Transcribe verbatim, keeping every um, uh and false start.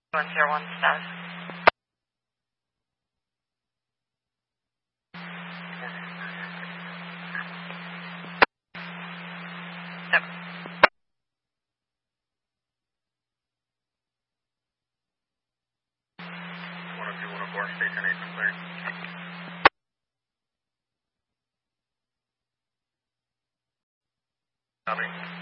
one zero one status. Yep. one oh two, one oh four, station eight, clear. Copy.